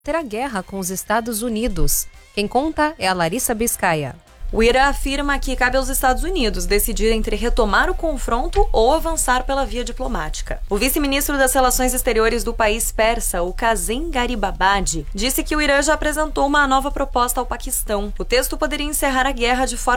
terá guerra com os Estados Unidos. Quem conta é a Larissa Biscaia. O Irã afirma que cabe aos Estados Unidos decidir entre retomar o confronto ou avançar pela via diplomática. O vice-ministro das Relações Exteriores do país persa, o Kazem Garibabadi, disse que o Irã já apresentou uma nova proposta ao Paquistão. O texto poderia encerrar a guerra de forma